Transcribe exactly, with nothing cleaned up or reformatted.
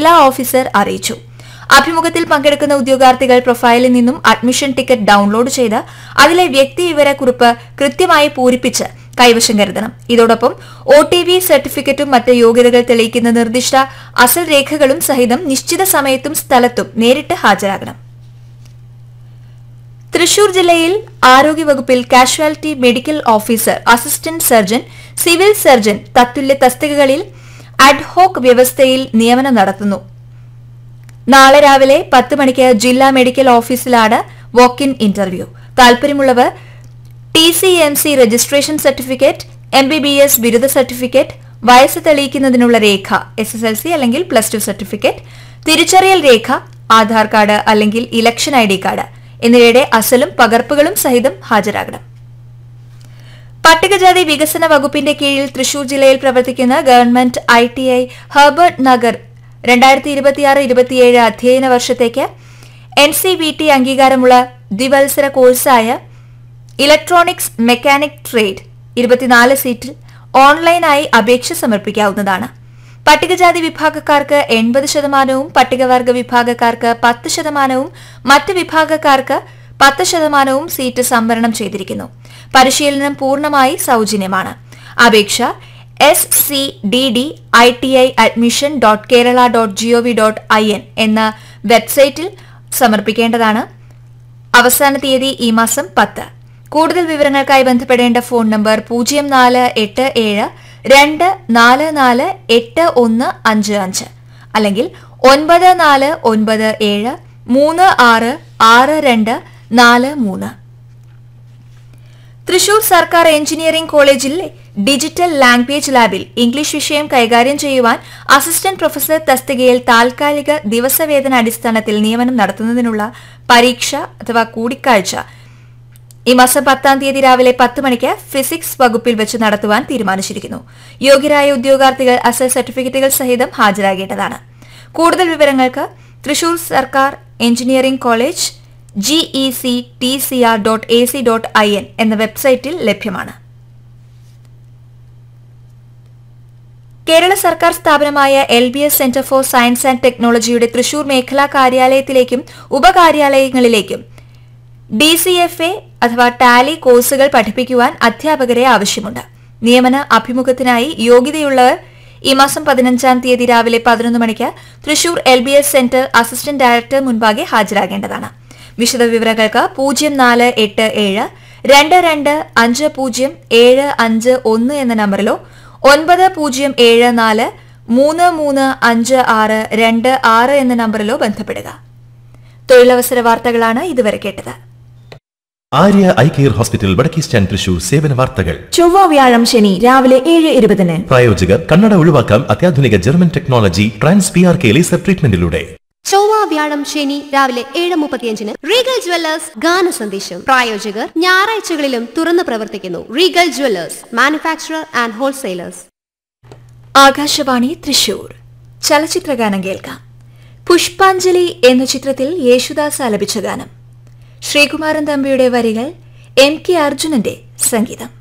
മേഖലാ ഓഫീസർ അറിയിച്ചു. അഭിമുഖത്തിൽ പങ്കെടുക്കുന്ന ഉദ്യോഗാർത്ഥികൾ പ്രൊഫൈലിൽ നിന്നും അഡ്മിഷൻ ടിക്കറ്റ് ഡൌൺലോഡ് ചെയ്ത് അതിലെ വ്യക്തിവിവരക്കുറിപ്പ് കൃത്യമായി പൂരിപ്പിച്ച് കൈവശം കരുതണം. ഇതോടൊപ്പം ഒ ടി വി സർട്ടിഫിക്കറ്റും മറ്റ് യോഗ്യതകൾ തെളിയിക്കുന്ന നിർദ്ദിഷ്ട അസൽ രേഖകളും സഹിതം നിശ്ചിത സമയത്തും സ്ഥലത്തും നേരിട്ട് ഹാജരാകണം. തൃശൂർ ജില്ലയിൽ ആരോഗ്യവകുപ്പിൽ casualty medical officer, assistant surgeon, civil surgeon തത്തുല്യ തസ്തികകളിൽ ad hoc വ്യവസ്ഥയിൽ നിയമനം നടത്തുന്നു. നാളെ രാവിലെ പത്ത് മണിക്ക് ജില്ലാ മെഡിക്കൽ ഓഫീസിലാണ് walk in interview. താൽപര്യമുള്ളവർ T C M C registration certificate, M B B S ബിരുദ സർട്ടിഫിക്കറ്റ്, വയസ്സ് തെളിയിക്കുന്നതിനുള്ള രേഖ, എസ് എസ് എൽ സി അല്ലെങ്കിൽ പ്ലസ് ടു സർട്ടിഫിക്കറ്റ്, തിരിച്ചറിയൽ രേഖ, ആധാർ കാർഡ് അല്ലെങ്കിൽ ഇലക്ഷൻ ഐ ഡി കാർഡ് എന്നിവയുടെ അസലും പകർപ്പുകളും സഹിതം ഹാജരാകണം. പട്ടികജാതി വികസന വകുപ്പിന്റെ കീഴിൽ തൃശൂർ ജില്ലയിൽ പ്രവർത്തിക്കുന്ന government I T I Herbert Nagar രണ്ടായിരത്തി ഇരുപത്തിയാറ് ഇരുപത്തിയേഴ് അധ്യയന വർഷത്തേക്ക് എൻ സി വി ടി അംഗീകാരമുള്ള ദ്വിവത്സര കോഴ്സായ ഇലക്ട്രോണിക്സ് മെക്കാനിക് ട്രേഡ് ഇരുപത്തിനാല് സീറ്റിൽ ഓൺലൈനായി അപേക്ഷ സമർപ്പിക്കാവുന്നതാണ്. പട്ടികജാതി വിഭാഗക്കാർക്ക് എൺപത് ശതമാനവും പട്ടികവർഗ വിഭാഗക്കാർക്ക് പത്ത് ശതമാനവും മറ്റ് വിഭാഗക്കാർക്ക് പത്ത് ശതമാനവും സീറ്റ് സംവരണം ചെയ്തിരിക്കുന്നു. പരിശീലനം പൂർണ്ണമായി സൌജന്യമാണ്. അപേക്ഷ S C D D I T I admission dot Kerala dot G O V dot I N എന്ന വെബ്സൈറ്റിൽ സമർപ്പിക്കേണ്ടതാണ്. അവസാന തീയതി ഈ മാസം പത്ത്. കൂടുതൽ വിവരങ്ങൾക്കായി ബന്ധപ്പെടേണ്ട ഫോൺ നമ്പർ പൂജ്യം നാല് എട്ട് ഏഴ് രണ്ട് നാല് നാല് എട്ട് ഒന്ന് അഞ്ച് അഞ്ച് അല്ലെങ്കിൽ ഒൻപത് നാല് ഒൻപത് ഏഴ് മൂന്ന് ആറ് ആറ് രണ്ട് നാല് മൂന്ന്. തൃശൂർ സർക്കാർ എഞ്ചിനീയറിംഗ് കോളേജിലെ ഡിജിറ്റൽ ലാംഗ്വേജ് ലാബിൽ ഇംഗ്ലീഷ് വിഷയം കൈകാര്യം ചെയ്യുവാൻ അസിസ്റ്റന്റ് പ്രൊഫസർ തസ്തികയിൽ താൽക്കാലിക ദിവസവേതന അടിസ്ഥാനത്തിൽ നിയമനം നടത്തുന്നതിനുള്ള പരീക്ഷ അഥവാ കൂടിക്കാഴ്ച ഈ മാസം പത്താം തീയതി രാവിലെ പത്ത് മണിക്ക് ഫിസിക്സ് വകുപ്പിൽ വെച്ച് നടത്തുവാൻ തീരുമാനിച്ചിരിക്കുന്നു. യോഗ്യരായ ഉദ്യോഗാർത്ഥികൾ അസൽ സർട്ടിഫിക്കറ്റുകൾ സഹിതം ഹാജരാകേണ്ടതാണ്. കൂടുതൽ വിവരങ്ങൾക്ക് തൃശൂർ സർക്കാർ engineering college G E C T C R dot A C dot I N എന്ന വെബ്സൈറ്റിൽ ലഭ്യമാണ്. കേരള സർക്കാർ സ്ഥാപനമായ L B S centre for science and ടെക്നോളജിയുടെ തൃശൂർ മേഖലാ കാര്യാലയത്തിലേക്കും ഉപകാര്യാലയങ്ങളിലേക്കും ഡി സി എഫ് എ അഥവാ ടാലി കോഴ്സുകൾ പഠിപ്പിക്കുവാൻ അധ്യാപകരെ ആവശ്യമുണ്ട്. നിയമന അഭിമുഖത്തിനായി യോഗ്യതയുള്ളവർ ഈ മാസം പതിനഞ്ചാം തീയതി രാവിലെ പതിനൊന്ന് മണിക്ക് Thrissur L B S centre assistant director മുൻപാകെ ഹാജരാകേണ്ടതാണ്. വിശദവിവരങ്ങൾക്ക് പൂജ്യം നാല് എട്ട് ഏഴ് രണ്ട് രണ്ട് അഞ്ച് പൂജ്യം ഏഴ് അഞ്ച് ഒന്ന് എന്ന നമ്പറിലോ ഒൻപത് പൂജ്യം ഏഴ് നാല് മൂന്ന് മൂന്ന് അഞ്ച് ആറ് രണ്ട് ആറ് എന്ന നമ്പറിലോ ബന്ധപ്പെടുക. തൊഴിലവസര വാർത്തകളാണ് ഇതുവരെ കേട്ടത്. ആര്യ ഐ കെയർ ഹോസ്പിറ്റൽ വടക്കേ സ്റ്റാൻഡ് തൃശൂർ സേവന വാർത്തകൾ ചൊവ്വ വ്യാഴം ശനി രാവിലെ ഏഴ് ഇരുപതിന്. പ്രായോജകർ കണ്ണട ഒഴിവാക്കാം അത്യാധുനിക German technology trans P R K laser ട്രീറ്റ്മെന്റിലൂടെ. ചൊവ്വ വ്യാഴം ശനി രാവിലെ ഏഴ് മുപ്പത്തിയഞ്ചിന് റീഗൽ ജ്വല്ലേഴ്സ് ഗാന സന്ദേശം. പ്രായോജകർ ഞായറാഴ്ചകളിലും തുറന്നു പ്രവർത്തിക്കുന്നു. Regal Jewellers manufacturer and wholesalers. Akashvani Thrissur ചലച്ചിത്രഗാനം കേൾക്കാം. പുഷ്പാഞ്ജലി എന്ന ചിത്രത്തിൽ യേശുദാസ് ആലപിച്ച ഗാനം. ശ്രീകുമാരൻ തമ്പിയുടെ വരികൾ, എം കെ അർജുനന്റെ സംഗീതം.